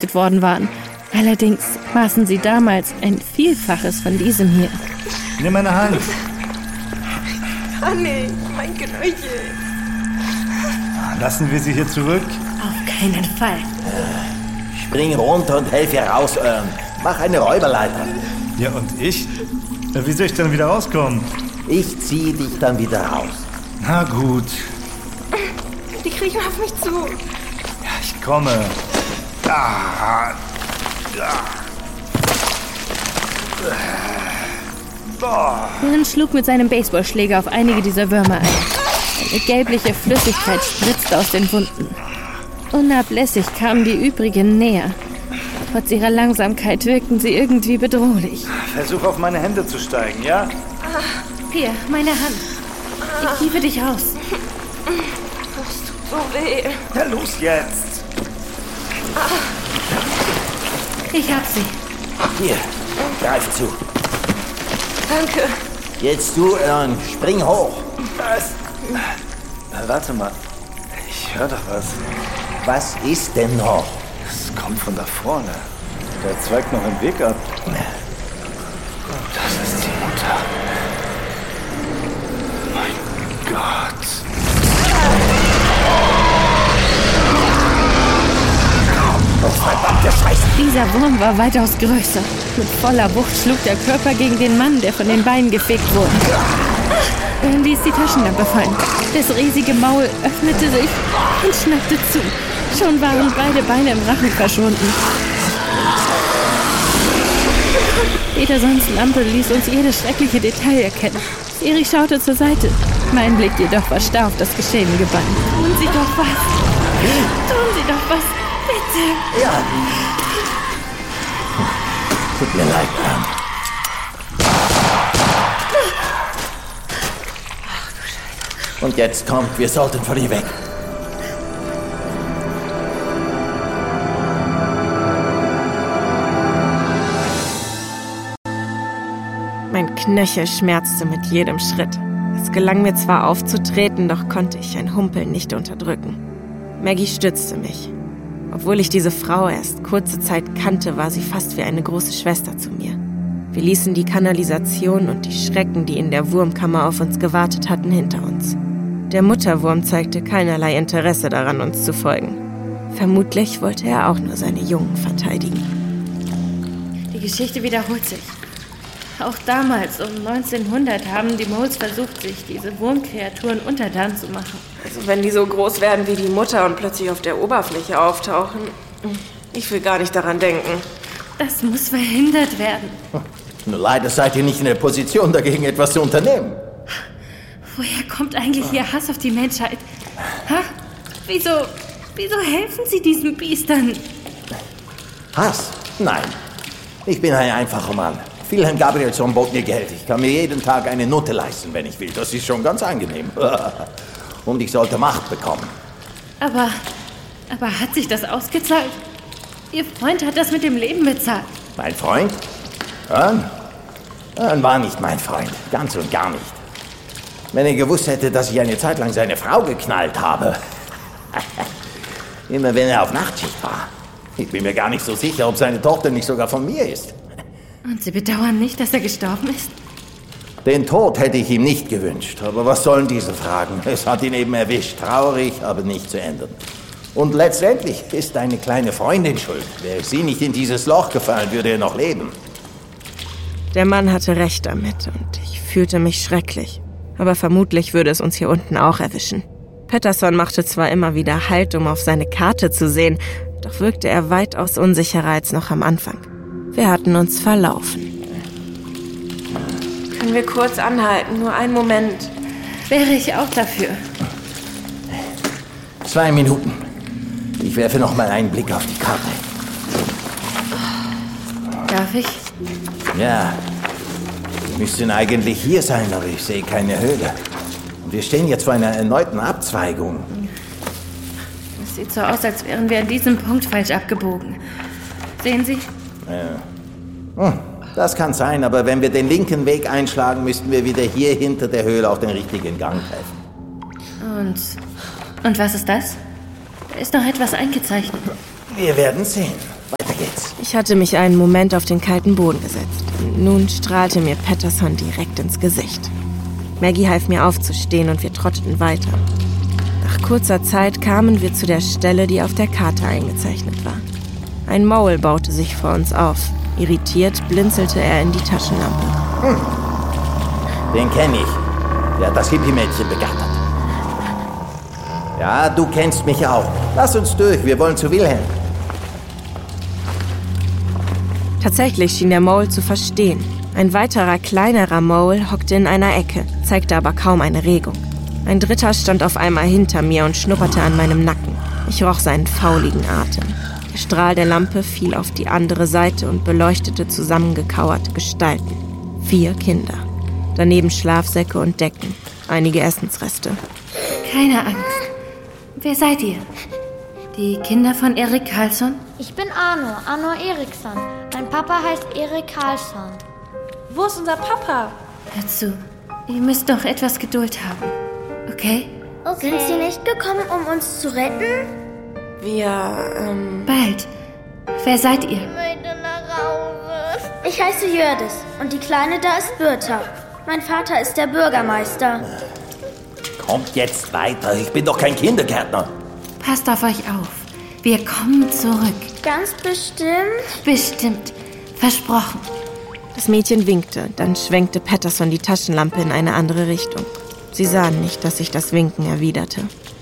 beobachtet worden waren. Allerdings maßen sie damals ein Vielfaches von diesem hier. Nimm meine Hand. Honey, mein Knöchel. Lassen wir sie hier zurück? Auf keinen Fall. Spring runter und helf ihr raus, Ern. Mach eine Räuberleiter. Ja, und ich? Wie soll ich dann wieder rauskommen? Ich ziehe dich dann wieder raus. Na gut. Die kriechen auf mich zu. Ja, ich komme. Ern schlug mit seinem Baseballschläger auf einige dieser Würmer ein. Eine gelbliche Flüssigkeit spritzte aus den Wunden. Unablässig kamen die übrigen näher. Trotz ihrer Langsamkeit wirkten sie irgendwie bedrohlich. Versuch auf meine Hände zu steigen, ja? Hier, meine Hand. Ich hiebe dich raus. Das tut so weh. Ja, los jetzt. Ich hab sie. Hier, greif zu. Danke. Jetzt du, Ern, spring hoch. Was? Warte mal. Ich höre doch was. Was ist denn noch? Es kommt von da vorne. Der zweigt noch einen Weg ab. Das ist die Mutter. Mein Gott. Verdammte Scheiße! Dieser Wurm war weitaus größer. Mit voller Wucht schlug der Körper gegen den Mann, der von den Beinen gefegt wurde. Er ließ die Taschenlampe fallen. Das riesige Maul öffnete sich und schnappte zu. Schon waren beide Beine im Rachen verschwunden. Petersons Lampe ließ uns jedes schreckliche Detail erkennen. Siri schaute zur Seite. Mein Blick jedoch war starr auf das Geschehene gebannt. Tun Sie doch was! Tun Sie doch was! Bitte! Ja. Tut mir leid, Ern. Und jetzt kommt, wir sollten von ihr weg. Mein Knöchel schmerzte mit jedem Schritt. Es gelang mir zwar aufzutreten, doch konnte ich ein Humpeln nicht unterdrücken. Maggie stützte mich. Obwohl ich diese Frau erst kurze Zeit kannte, war sie fast wie eine große Schwester zu mir. Wir ließen die Kanalisation und die Schrecken, die in der Wurmkammer auf uns gewartet hatten, hinter uns. Der Mutterwurm zeigte keinerlei Interesse daran, uns zu folgen. Vermutlich wollte er auch nur seine Jungen verteidigen. Die Geschichte wiederholt sich. Auch damals, um 1900, haben die Moles versucht, sich diese Wurmkreaturen untertan zu machen. Also wenn die so groß werden wie die Mutter und plötzlich auf der Oberfläche auftauchen, ich will gar nicht daran denken. Das muss verhindert werden. Nur leider seid ihr nicht in der Position, dagegen etwas zu unternehmen. Woher kommt eigentlich Ihr Hass auf die Menschheit? Ha? Wieso helfen Sie diesen Biestern? Hass? Nein. Ich bin ein einfacher Mann. Wilhelm Gabrielsson bot mir Geld. Ich kann mir jeden Tag eine Note leisten, wenn ich will. Das ist schon ganz angenehm. Und ich sollte Macht bekommen. Aber hat sich das ausgezahlt? Ihr Freund hat das mit dem Leben bezahlt. Mein Freund? Ern war nicht mein Freund. Ganz und gar nicht. Wenn er gewusst hätte, dass ich eine Zeit lang seine Frau geknallt habe. Immer wenn er auf Nachtschicht war. Ich bin mir gar nicht so sicher, ob seine Tochter nicht sogar von mir ist. Und Sie bedauern nicht, dass er gestorben ist? Den Tod hätte ich ihm nicht gewünscht. Aber was sollen diese Fragen? Es hat ihn eben erwischt. Traurig, aber nicht zu ändern. Und letztendlich ist eine kleine Freundin schuld. Wäre sie nicht in dieses Loch gefallen, würde er noch leben. Der Mann hatte recht damit und ich fühlte mich schrecklich. Aber vermutlich würde es uns hier unten auch erwischen. Pettersson machte zwar immer wieder Halt, um auf seine Karte zu sehen, doch wirkte er weitaus unsicherer als noch am Anfang. Wir hatten uns verlaufen. Können wir kurz anhalten? Nur einen Moment. Wäre ich auch dafür. 2 Minuten. Ich werfe noch mal einen Blick auf die Karte. Darf ich? Ja. Wir müssten eigentlich hier sein, aber ich sehe keine Höhle. Und wir stehen jetzt vor einer erneuten Abzweigung. Es sieht so aus, als wären wir an diesem Punkt falsch abgebogen. Sehen Sie? Das kann sein, aber wenn wir den linken Weg einschlagen, müssten wir wieder hier hinter der Höhle auf den richtigen Gang treffen. Und was ist das? Da ist noch etwas eingezeichnet. Wir werden sehen. Weiter geht's. Ich hatte mich einen Moment auf den kalten Boden gesetzt. Und nun strahlte mir Patterson direkt ins Gesicht. Maggie half mir aufzustehen und wir trotteten weiter. Nach kurzer Zeit kamen wir zu der Stelle, die auf der Karte eingezeichnet war. Ein Mole baute sich vor uns auf. Irritiert blinzelte er in die Taschenlampe. Den kenne ich. Der hat das Hippie-Mädchen begattert. Ja, du kennst mich auch. Lass uns durch, wir wollen zu Wilhelm. Tatsächlich schien der Mole zu verstehen. Ein weiterer, kleinerer Mole hockte in einer Ecke, zeigte aber kaum eine Regung. Ein dritter stand auf einmal hinter mir und schnupperte an meinem Nacken. Ich roch seinen fauligen Atem. Der Strahl der Lampe fiel auf die andere Seite und beleuchtete zusammengekauerte Gestalten. 4 Kinder. Daneben Schlafsäcke und Decken. Einige Essensreste. Keine Angst. Wer seid ihr? Die Kinder von Erik Karlsson? Ich bin Arno Eriksson. Mein Papa heißt Erik Karlsson. Wo ist unser Papa? Hör zu, ihr müsst noch etwas Geduld haben. Okay? Sind Sie nicht gekommen, um uns zu retten? Bald. Wer seid ihr? Ich möchte nach Hause. Ich heiße Jördis und die Kleine da ist Birta. Mein Vater ist der Bürgermeister. Kommt jetzt weiter, ich bin doch kein Kindergärtner. Passt auf euch auf. Wir kommen zurück. Ganz bestimmt? Bestimmt. Versprochen. Das Mädchen winkte, dann schwenkte Patterson die Taschenlampe in eine andere Richtung. Sie sahen nicht, dass ich das Winken erwiderte.